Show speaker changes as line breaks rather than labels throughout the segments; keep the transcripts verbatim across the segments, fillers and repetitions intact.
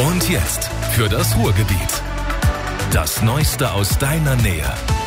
Und jetzt für das Ruhrgebiet. Das Neueste aus deiner Nähe.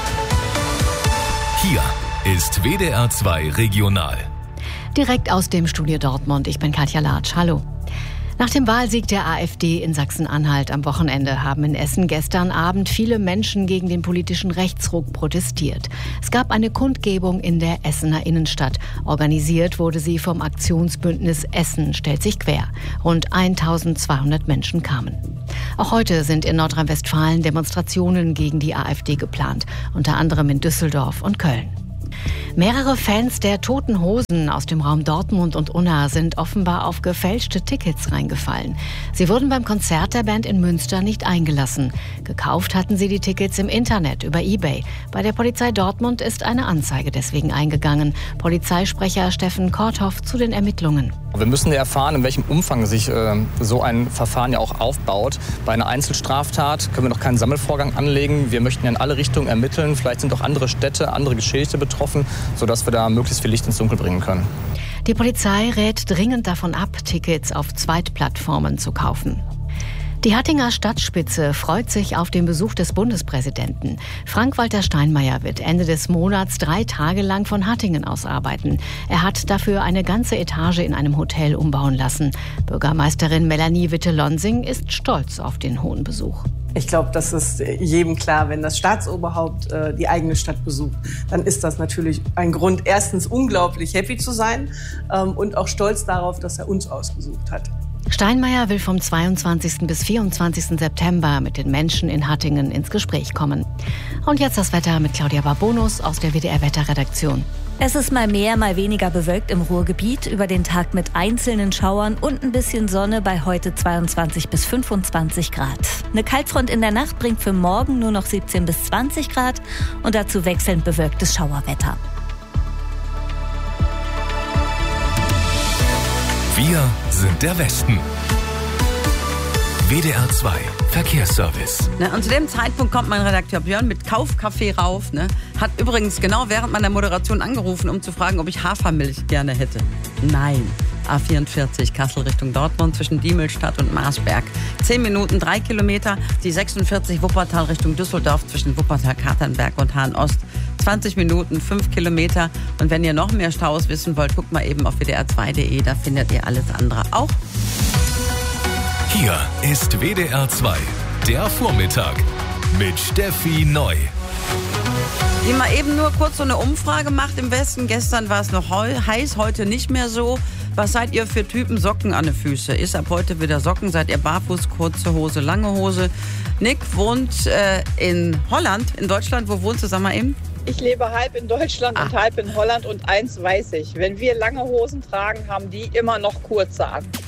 Hier ist W D R zwei Regional.
Direkt aus dem Studio Dortmund. Ich bin Katja Latsch. Hallo. Nach dem Wahlsieg der AfD in Sachsen-Anhalt am Wochenende haben in Essen gestern Abend viele Menschen gegen den politischen Rechtsruck protestiert. Es gab eine Kundgebung in der Essener Innenstadt. Organisiert wurde sie vom Aktionsbündnis Essen stellt sich quer. Rund eintausendzweihundert Menschen kamen. Auch heute sind in Nordrhein-Westfalen Demonstrationen gegen die AfD geplant, unter anderem in Düsseldorf und Köln. Mehrere Fans der Toten Hosen aus dem Raum Dortmund und Unna sind offenbar auf gefälschte Tickets reingefallen. Sie wurden beim Konzert der Band in Münster nicht eingelassen. Gekauft hatten sie die Tickets im Internet über eBay. Bei der Polizei Dortmund ist eine Anzeige deswegen eingegangen. Polizeisprecher Steffen Korthoff zu den Ermittlungen.
Wir müssen ja erfahren, in welchem Umfang sich äh, so ein Verfahren ja auch aufbaut. Bei einer Einzelstraftat können wir noch keinen Sammelvorgang anlegen. Wir möchten ja in alle Richtungen ermitteln. Vielleicht sind auch andere Städte, andere Geschädigte betroffen, sodass wir da möglichst viel Licht ins Dunkel bringen können.
Die Polizei rät dringend davon ab, Tickets auf Zweitplattformen zu kaufen. Die Hattinger Stadtspitze freut sich auf den Besuch des Bundespräsidenten. Frank-Walter Steinmeier wird Ende des Monats drei Tage lang von Hattingen aus arbeiten. Er hat dafür eine ganze Etage in einem Hotel umbauen lassen. Bürgermeisterin Melanie Witte-Lonsing ist stolz auf den hohen Besuch.
Ich glaube, das ist jedem klar, wenn das Staatsoberhaupt äh, die eigene Stadt besucht, dann ist das natürlich ein Grund, erstens unglaublich happy zu sein ähm, und auch stolz darauf, dass er uns ausgesucht hat.
Steinmeier will vom zweiundzwanzigsten bis vierundzwanzigsten September mit den Menschen in Hattingen ins Gespräch kommen. Und jetzt das Wetter mit Claudia Barbonus aus der W D R-Wetterredaktion.
Es ist mal mehr, mal weniger bewölkt im Ruhrgebiet, über den Tag mit einzelnen Schauern und ein bisschen Sonne bei heute zweiundzwanzig bis fünfundzwanzig Grad. Eine Kaltfront in der Nacht bringt für morgen nur noch siebzehn bis zwanzig Grad und dazu wechselnd bewölktes Schauerwetter.
Wir sind der Westen. W D R zwei Verkehrsservice.
Ne, und zu dem Zeitpunkt kommt mein Redakteur Björn mit Kaufkaffee rauf. Ne, hat übrigens genau während meiner Moderation angerufen, um zu fragen, ob ich Hafermilch gerne hätte. Nein. A vierundvierzig Kassel Richtung Dortmund zwischen Diemelstadt und Marsberg. zehn Minuten, drei Kilometer. Die sechsundvierzig Wuppertal Richtung Düsseldorf zwischen Wuppertal, Katernberg und Hahn-Ost. zwanzig Minuten, fünf Kilometer. Und wenn ihr noch mehr Staus wissen wollt, guckt mal eben auf w d r zwei punkt d e. Da findet ihr alles andere auch.
Hier ist W D R zwei, der Vormittag mit Steffi Neu.
Die mal eben nur kurz so eine Umfrage macht im Westen. Gestern war es noch heiß, heute nicht mehr so. Was seid ihr für Typen Socken an den Füßen? Ist ab heute wieder Socken? Seid ihr barfuß, kurze Hose, lange Hose? Nick wohnt äh, in Holland, in Deutschland. Wo wohnst du, sag mal eben?
Ich lebe halb in Deutschland ah. und halb in Holland. Und eins weiß ich, wenn wir lange Hosen tragen, haben die immer noch kurze an.